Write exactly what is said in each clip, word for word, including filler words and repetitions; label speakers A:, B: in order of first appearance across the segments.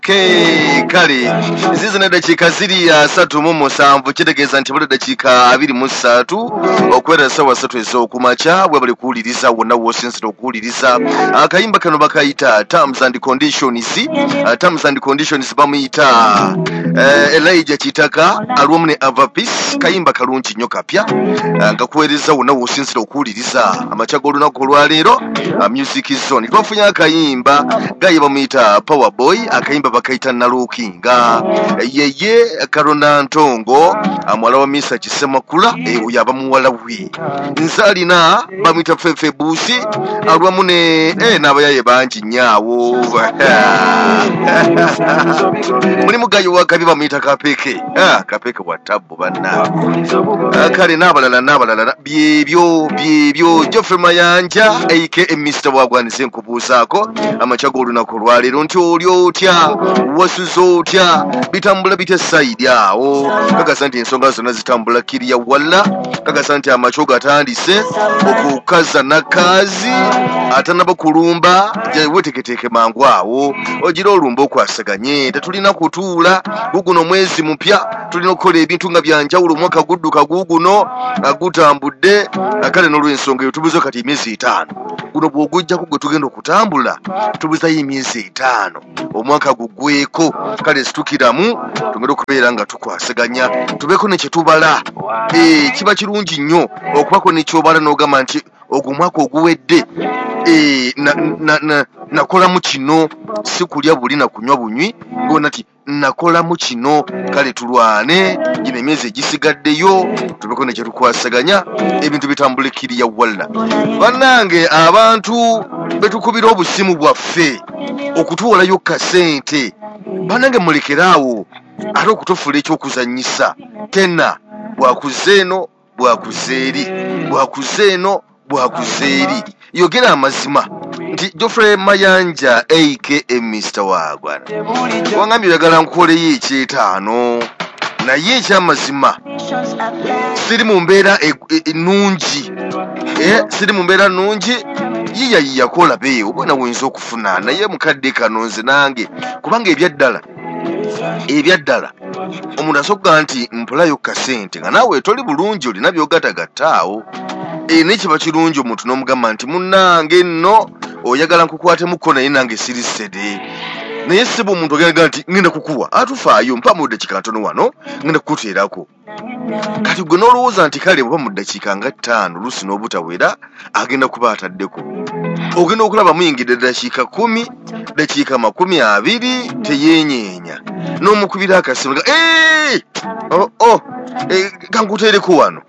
A: Ke kale zizina dakika ziri ya satu mu musanvu kitegeeza nti buli dakika abiri mu ssatu okwera sawa satu ez'okumakya bwe bali kuwuliriza wonna w'osinzira okuwuliriza akayimba kano bakayita terms and conditions. uh, terms and conditions bamuyita uh, Elijah Kitaka alwamu ne Avapis kayimba kalungi nnyo kapya uh, nga kuweereza wonna w'osinzira okuwuliriza amakya g'olunaku olwaleero uh, music zone twafunye akayimba gaye bamuyita Power Boy akayimba bakayita Nalukinga yeye Karona Ntongo amwala wa Misa Kisemakula eyo yaba muwala we nzalina bamita Fefe Busi alwamu ne eh nabayaye bangi nyaawo muri mugayo wakabi bamita Kapeke ah Kapeke wa tabu bana kale nabalala nabalala byebyo byebyo Geoffrey Mayanja aka Mister Wagwanise nkubuzaako amachago olunaku lwaleero nti olyo otya wasuza otya bitambula bite side awo kakasa nti ensonga zonna zitambula kiriya walla kakasa nti amacho gatandise okukaza nakazi atanaba kulumba weteketeke mangu awo ogira olumba okwasaganye tetulina kutuula guguno mwezi mupya tulina okukola ebintu nga byanjawulo omwaka gudduka guguno agutambudde kale n'olw'ensonga eyo tubuze kati emyezi etaano guno bw'ogujjako gwe tugenda okutambula tubuzayo emyezi etaano omwaka gugweko kale situkiramu tugenda okubeera nga tukwasaganya tubeeko ne kyetubala eh kiba kirungi nnyo okubako nekyobala n'ogamba nti ogumwaka oguwedde eh nakolamu kino si kulya buli na kunywa bunywi ng'ona ti nakolamu kino kale tulwane gino emyezi egisigaddeyo tubeeko ne kyetukwasaganya ebintu bitambule kiriya walla bannange abantu betukubira obusimu bwaffe okutuwolayo kasente bannange mulekeraawo ate okutufula ekyokuzannyisa tena bwakuzeeno bwakuzeeri bwakuzeeno bwakuzeeri yogera amazima nti Geoffrey Mayanja aka Mister Wagwana wangambye oyagala nkukoleyo ekyetaano naye ekyamazima siri mu mbeera ennungi eh siri mu mbeera nnungi yiya yiyakola beeyo obona wenza okufuna naye mukadde kano nze nange kubanga ebyaddala ebyaddala omuntu asobola nti mpulayo kasente nga naawe toli bulungi olina byogatagattaawo e nekiba kirungi omuntu n'omugamba nti munnange nno oyagala nkukwatemu naye nange siri sede naye siba omuntu ogenda nti ngenda kukuwa atufaayo mpa mu ddakiika ntono wano ngenda kukuteerako kati gwe n'olowooza nti kale bw'oba mu ddakiika nga ttaano luusi n'obutawera agenda kuba ataddeko ogenda okulaba muyingidde ddakiika kumi ddakiika makumi abiri teyeenyeenya n'omukubira akasimu nga ee oh oh kankuteereko wano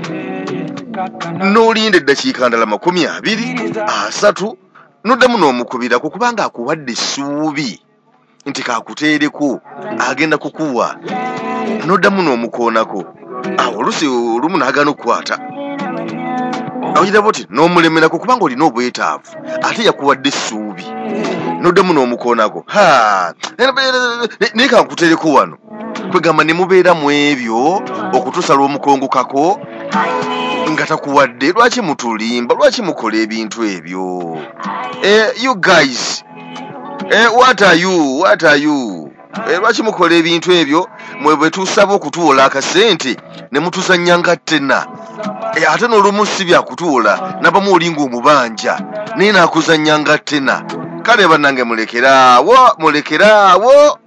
A: n'olinda eddakiika ndala makumi abiri asatu noddamu n'omukubirako kubanga akuwadde essuubi nti kakuteereko agenda kukuwa noddamu n'omukoonako awo olusi olumu n'agaana okukwata awulira oti n'omulemerako kubanga olina obwetaavu ate yakuwadde essuubi noddamu n'omukoonako ha naye kankuteereko wano kwegamba ne mubeera mu ebyo okutuusa lw'omukongokako nga takuwadde lwaki mutulimba lwaki mukola ebintu ebyo eh you guys eh what are you what are you eh lwaki mukola ebintu ebyo mwe bwe tusaba okutuwola akasente ne mutuzannyanga tena eh ate n'olumu si bya kutuwola nabamu olinga omubanja naye naakuzannyanga tena kale bannange mulekeraawo mulekeraawo